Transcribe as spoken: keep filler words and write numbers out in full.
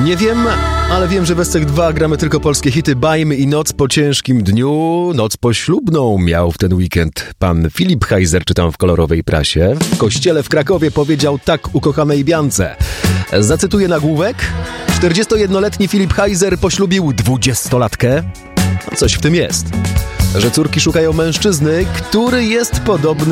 Nie wiem, ale wiem, że w Estek dwa gramy tylko polskie hity. Bajmy i Noc po ciężkim dniu. Noc poślubną miał w ten weekend pan Filip Heiser, czytam w kolorowej prasie. W kościele w Krakowie powiedział tak ukochanej Biance. Zacytuję nagłówek. czterdziestojednoletni Filip Heiser poślubił dwudziestolatkę. No coś w tym jest. Że córki szukają mężczyzny, który jest podobny